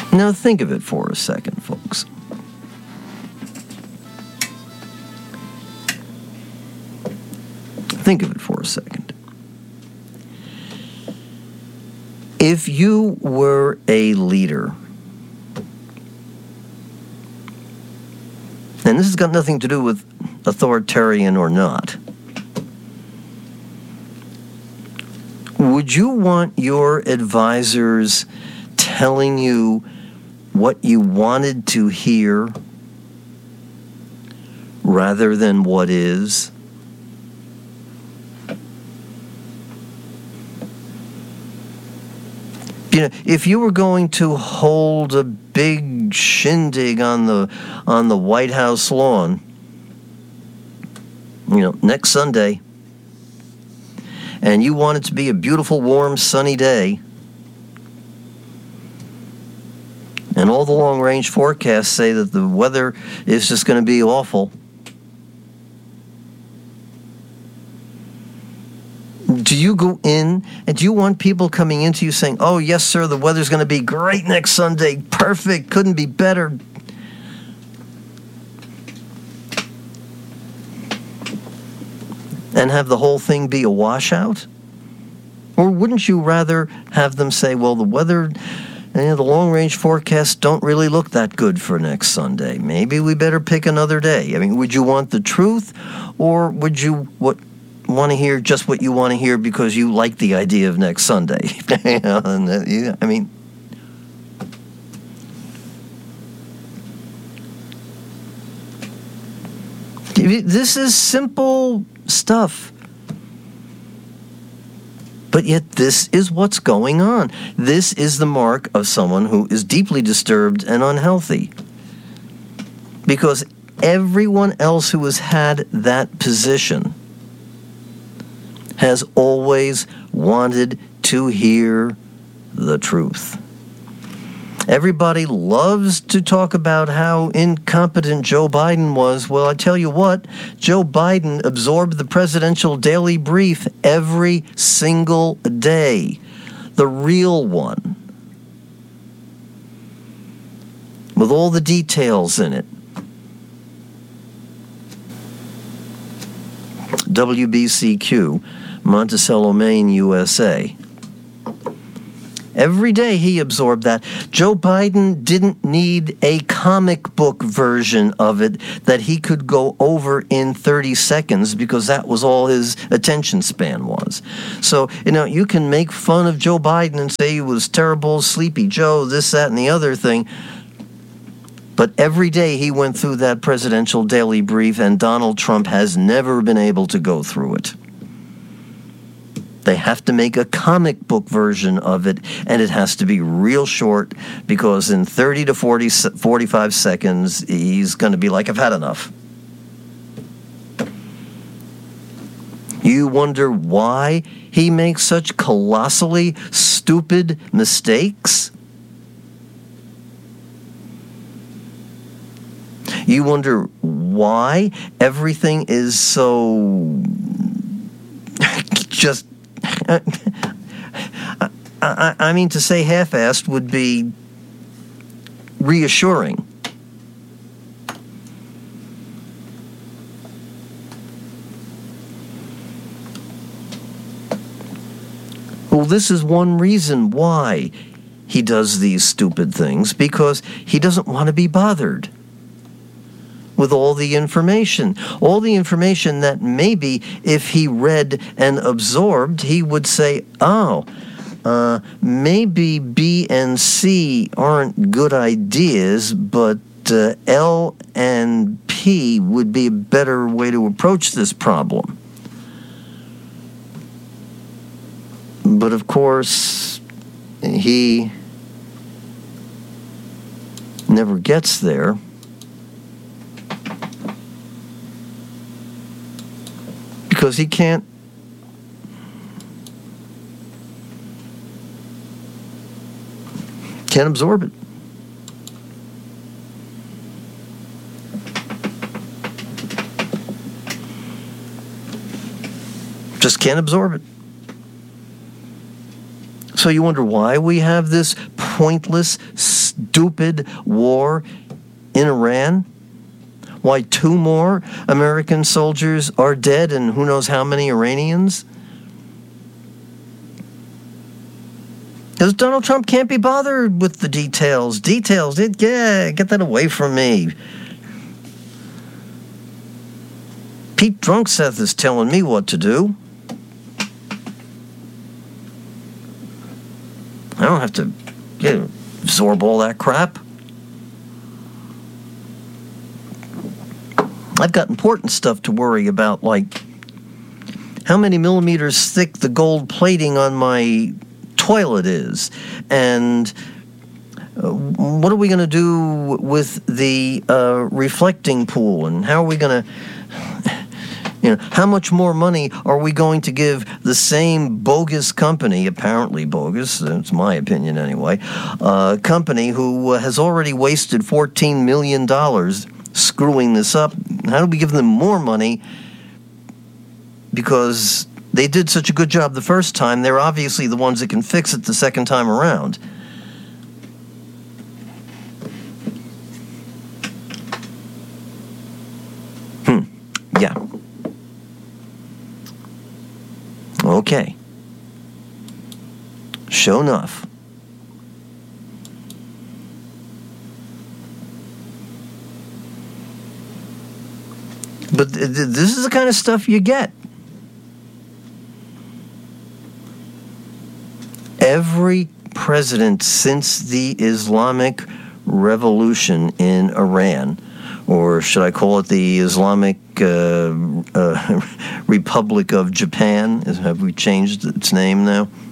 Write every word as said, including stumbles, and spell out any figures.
Now think of it for a second, folks. Think of it for a second. If you were a leader, and this has got nothing to do with authoritarian or not, would you want your advisors telling you what you wanted to hear rather than what is? You know, if you were going to hold a big shindig on the on the White House lawn, you know, next Sunday, and you want it to be a beautiful, warm, sunny day, and all the long-range forecasts say that the weather is just going to be awful, do you go in and do you want people coming into you saying, oh, yes, sir, the weather's going to be great next Sunday, perfect, couldn't be better? And have the whole thing be a washout? Or wouldn't you rather have them say, well, the weather, you know, the long-range forecasts don't really look that good for next Sunday. Maybe we better pick another day. I mean, would you want the truth, or would you what want to hear just what you want to hear because you like the idea of next Sunday? You know, and, uh, yeah, I mean, this is simple stuff. But yet this is what's going on. This is the mark of someone who is deeply disturbed and unhealthy. Because everyone else who has had that position has always wanted to hear the truth. Everybody loves to talk about how incompetent Joe Biden was. Well, I tell you what, Joe Biden absorbed the presidential daily brief every single day. The real one. With all the details in it. W B C Q, Monticello, Maine, U S A. Every day he absorbed that. Joe Biden didn't need a comic book version of it that he could go over in thirty seconds because that was all his attention span was. So, you know, you can make fun of Joe Biden and say he was terrible, Sleepy Joe, this, that, and the other thing. But every day he went through that presidential daily brief, and Donald Trump has never been able to go through it. They have to make a comic book version of it, and it has to be real short because in thirty to forty, forty-five seconds, he's going to be like, I've had enough. You wonder why he makes such colossally stupid mistakes? You wonder why everything is so just... I, I, I mean, to say half-assed would be reassuring. Well, this is one reason why he does these stupid things, because he doesn't want to be bothered with all the information. All the information that maybe if he read and absorbed, he would say, oh, uh, maybe B and C aren't good ideas, but uh, L and P would be a better way to approach this problem. But of course, he never gets there. Because he can't can't absorb it. Just can't absorb it. So you wonder why we have this pointless, stupid war in Iran? Why two more American soldiers are dead and who knows how many Iranians? Because Donald Trump can't be bothered with the details. Details, it, yeah, get that away from me. Pete Drunkseth is telling me what to do. I don't have to you know, absorb all that crap. I've got important stuff to worry about, like how many millimeters thick the gold plating on my toilet is, and uh, what are we going to do with the uh, reflecting pool, and how are we going to, you know, how much more money are we going to give the same bogus company, apparently bogus, it's my opinion anyway, uh, company who uh, has already wasted fourteen million dollars screwing this up? How do we give them more money because they did such a good job the first time? They're obviously the ones that can fix it the second time around. Hmm. Yeah. Okay. Sure enough. But th- th- this is the kind of stuff you get. Every president since the Islamic Revolution in Iran, or should I call it the Islamic uh, uh, Republic of Japan? Have we changed its name now?